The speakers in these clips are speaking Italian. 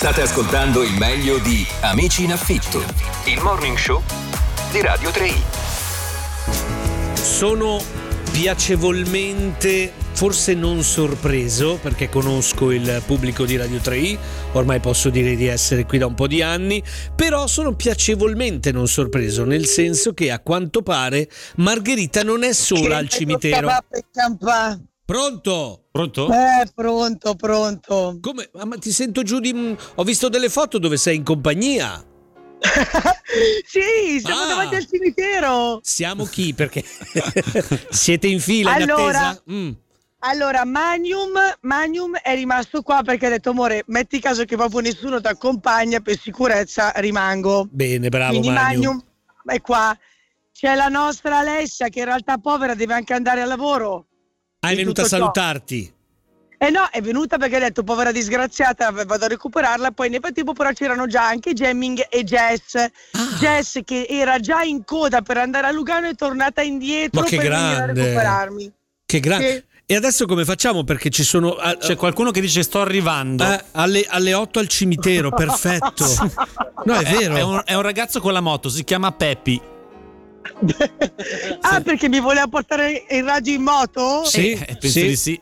State ascoltando il meglio di Amici in affitto, il morning show di Radio 3i. Sono piacevolmente, forse non sorpreso, perché conosco il pubblico di Radio 3i, ormai posso dire di essere qui da un po' di anni, però sono piacevolmente non sorpreso, nel senso che a quanto pare Margherita non è sola al cimitero. Pronto? Pronto? Pronto. Come? Ma ti sento giù di... Ho visto delle foto dove sei in compagnia. Sì, siamo davanti al cimitero. Siamo chi? Perché siete in fila in attesa? Allora, Magnum è rimasto qua perché ha detto: amore, metti caso che proprio nessuno ti accompagna, per sicurezza rimango. Bene, bravo. Quindi Magnum è qua. C'è la nostra Alessia che in realtà povera deve anche andare al lavoro. È venuta a salutarti? No, è venuta perché ha detto: povera disgraziata, vado a recuperarla. Poi nel frattempo però c'erano già anche Jemming e Jess. Jess che era già in coda per andare a Lugano è tornata indietro per venire a recuperarmi. Che grande. E adesso come facciamo? Perché ci sono... C'è qualcuno che dice sto arrivando. Alle 8 al cimitero, perfetto. No, è vero. È un ragazzo con la moto, si chiama Peppi. Perché mi voleva portare in radio in moto? Sì, penso di sì.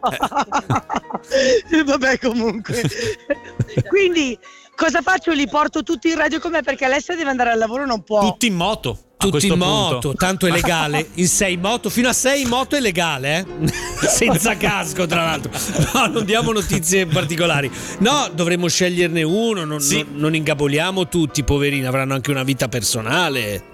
Vabbè, comunque. Quindi cosa faccio? Li porto tutti in radio con me perché Alessia deve andare al lavoro, non può. Tutti in moto. Tutti in moto, tanto è legale. In 6 moto, fino a 6 in moto è legale, senza casco, tra l'altro. No, non diamo notizie particolari. No, dovremmo sceglierne uno. Non ingaboliamo tutti, poverini, avranno anche una vita personale.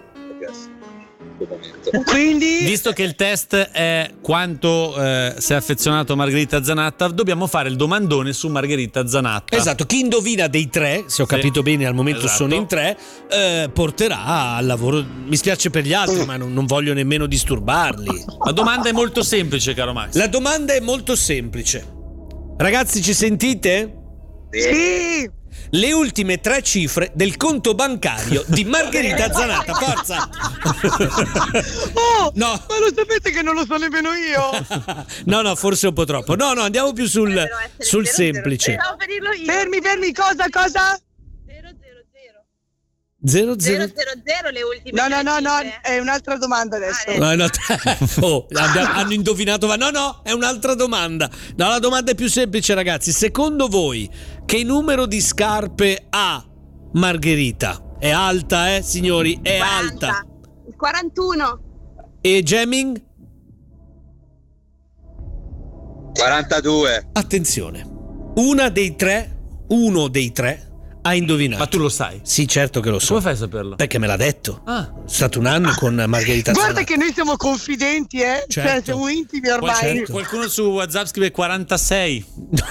Quindi, visto che il test è quanto sei affezionato a Margherita Zanatta, dobbiamo fare il domandone su Margherita Zanatta. Esatto, chi indovina dei tre, se ho capito bene, al momento sono in 3, porterà al lavoro. Mi spiace per gli altri, ma non voglio nemmeno disturbarli. La domanda è molto semplice, caro Max. La domanda è molto semplice. Ragazzi, ci sentite? Sì. Le ultime 3 cifre del conto bancario di Margherita Zanatta, forza! No, ma lo sapete che non lo so nemmeno io? No, forse un po' troppo. No, andiamo più sul semplice. Fermi, cosa? 000 le ultime. No, è un'altra domanda adesso. Hanno indovinato. No, è un'altra domanda. No, la domanda è più semplice, ragazzi. Secondo voi, che numero di scarpe ha Margherita? È alta, signori? È 40. Alta. 41. E Jemming? 42. Attenzione. Uno dei tre ha indovinato. Ma tu lo sai? Sì, certo che lo so. Come fai a saperlo? Perché me l'ha detto. È stato un anno con Margherita Guarda Zanatta. che noi siamo confidenti, Certo. Cioè, siamo intimi ormai. Certo. Qualcuno su WhatsApp scrive 46.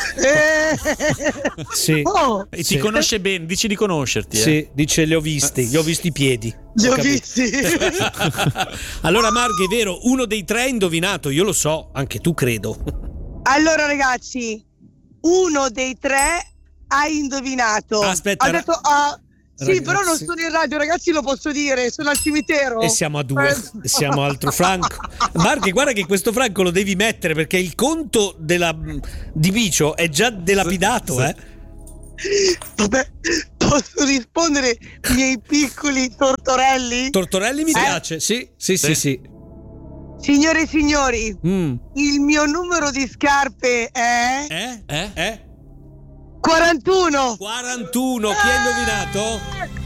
Sì. E ti conosce bene, dici di conoscerti. Sì, dice gli ho visti i piedi. Li ho visti. Allora Marghe, è vero, uno dei 3 ha indovinato, io lo so, anche tu credo. Allora ragazzi, uno dei 3 ha indovinato. Aspetta, ha detto sì, ragazzi. però non sono in radio, ragazzi, lo posso dire, sono al cimitero. E siamo a 2, siamo altro Franco. Marghe, guarda che questo Franco lo devi mettere perché il conto di Bicio è già delapidato, Vabbè, posso rispondere, miei piccoli tortorelli? Tortorelli mi piace, sì. Signore e signori, il mio numero di scarpe è 41. 41, chi ha indovinato?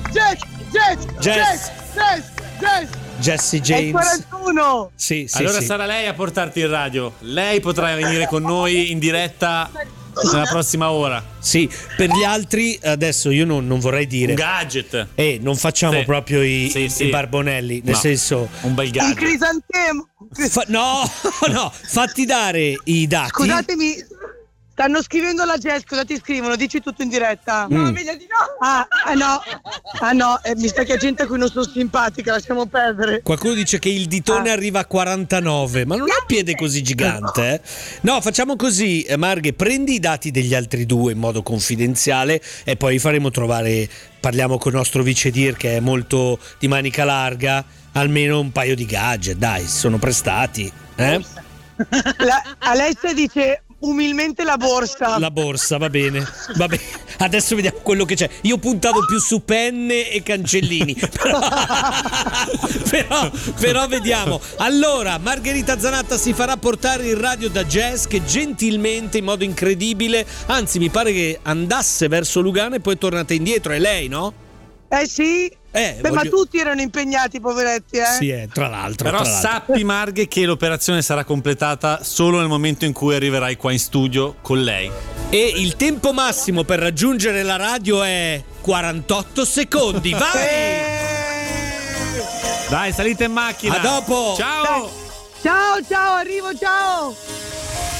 Jess. Jesse James. È 41. Sì. Allora sarà lei a portarti in radio. Lei potrà venire con noi in diretta nella prossima ora. Sì, per gli altri adesso io non vorrei dire un gadget. Non facciamo proprio i barbonelli, nel senso un bel gadget. Un crisantemo. No, fatti dare i dati. Scusatemi, stanno scrivendo la Jess, cosa ti scrivono? Dici tutto in diretta. No, meglio di no. No, mi sa che è gente a cui non sono simpatica, lasciamo perdere. Qualcuno dice che il ditone arriva a 49, ma non ha piede così gigante. No, facciamo così, Marghe, prendi i dati degli altri 2 in modo confidenziale e poi parliamo con il nostro vice dir che è molto di manica larga, almeno un paio di gadget, dai, sono prestati. Alessia dice umilmente la borsa. La borsa, va bene. Adesso vediamo quello che c'è. Io puntavo più su penne e cancellini. Però vediamo. Allora, Margherita Zanatta si farà portare in radio da Jess, che gentilmente, in modo incredibile, anzi mi pare che andasse verso Lugano e poi è tornata indietro. È lei, no? Sì. Ma tutti erano impegnati, poveretti, Sì, tra l'altro. Però sappi, Marghe, che l'operazione sarà completata solo nel momento in cui arriverai qua in studio con lei. E il tempo massimo per raggiungere la radio è 48 secondi. Vai! Dai, salite in macchina. A dopo. Ciao. Ciao, arrivo, ciao.